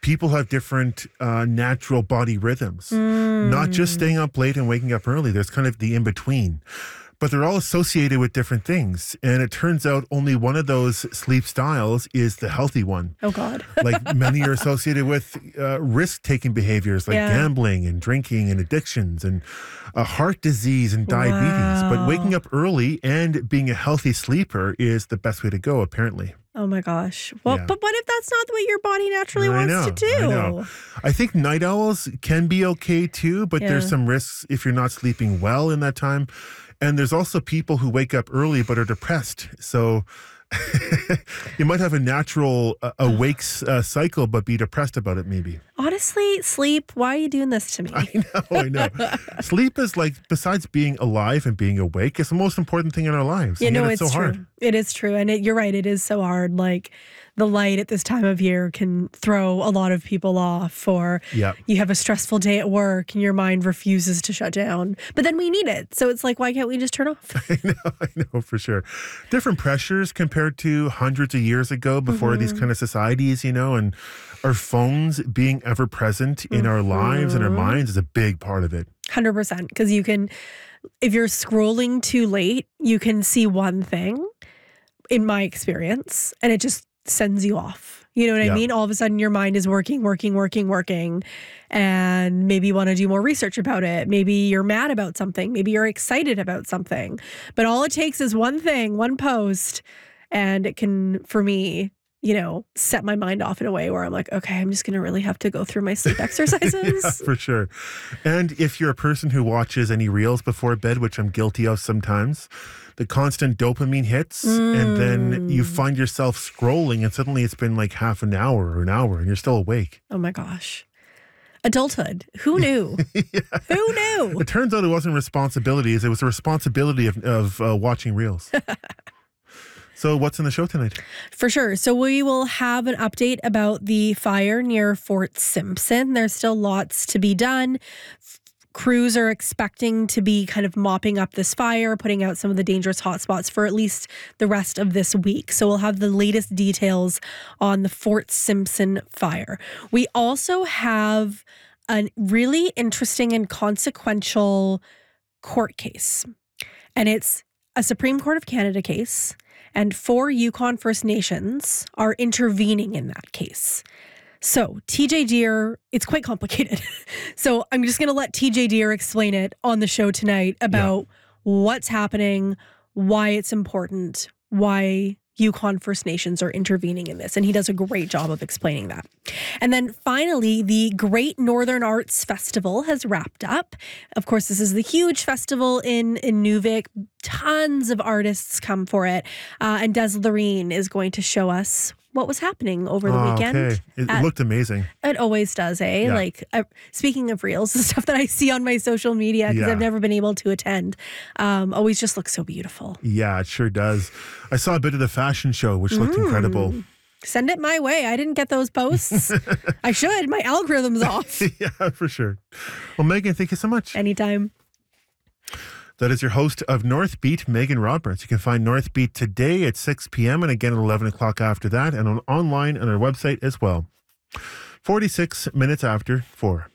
people have different natural body rhythms, not just staying up late and waking up early. There's kind of the in-between. But they're all associated with different things. And it turns out only one of those sleep styles is the healthy one. Oh, God. Like many are associated with risk-taking behaviors like gambling and drinking and addictions and heart disease and diabetes. Wow. But waking up early and being a healthy sleeper is the best way to go, apparently. Oh, my gosh. Well, but what if that's not what your body naturally wants to do? I know. I think night owls can be okay, too, but there's some risks if you're not sleeping well in that time. And there's also people who wake up early but are depressed. So you might have a natural awake cycle but be depressed about it maybe. Honestly, sleep, why are you doing this to me? I know. Sleep is like, besides being alive and being awake, it's the most important thing in our lives. You know, it's so true. hard. It is true. And you're right. It is so hard. Like the light at this time of year can throw a lot of people off, or you have a stressful day at work and your mind refuses to shut down. But then we need it. So it's like, why can't we just turn off? I know for sure. Different pressures compared to hundreds of years ago before these kind of societies, and our phones being ever present in our lives and our minds is a big part of it. 100%. Because you can, if you're scrolling too late, you can see one thing, in my experience, and it just sends you off. You know what I mean? All of a sudden your mind is working, and maybe you want to do more research about it. Maybe you're mad about something. Maybe you're excited about something. But all it takes is one thing, one post, and it can, for me, set my mind off in a way where I'm like, okay, I'm just going to really have to go through my sleep exercises. For sure. And if you're a person who watches any reels before bed, which I'm guilty of sometimes, the constant dopamine hits and then you find yourself scrolling and suddenly it's been like half an hour or an hour and you're still awake. Oh my gosh. Adulthood. Who knew? Who knew? It turns out it wasn't responsibilities. It was the responsibility of watching reels. So what's in the show tonight? For sure. So we will have an update about the fire near Fort Simpson. There's still lots to be done. Crews are expecting to be kind of mopping up this fire, putting out some of the dangerous hotspots for at least the rest of this week. So we'll have the latest details on the Fort Simpson fire. We also have a really interesting and consequential court case. And it's a Supreme Court of Canada case. And 4 Yukon First Nations are intervening in that case. So TJ Deer, it's quite complicated. So I'm just going to let TJ Deer explain it on the show tonight about what's happening, why it's important, why Yukon First Nations are intervening in this. And he does a great job of explaining that. And then finally, the Great Northern Arts Festival has wrapped up. Of course, this is the huge festival in Nuvik. Tons of artists come for it. And Des Loreen is going to show us what was happening over the weekend. Okay. It looked amazing. It always does, eh? Yeah. Like, speaking of reels, the stuff that I see on my social media, because I've never been able to attend, always just looks so beautiful. Yeah, it sure does. I saw a bit of the fashion show, which looked incredible. Send it my way. I didn't get those posts. I should. My algorithm's off. Yeah, for sure. Well, Megan, thank you so much. Anytime. That is your host of North Beat, Megan Roberts. You can find North Beat today at 6 p.m. and again at 11 o'clock after that, and online on our website as well. 46 minutes after 4.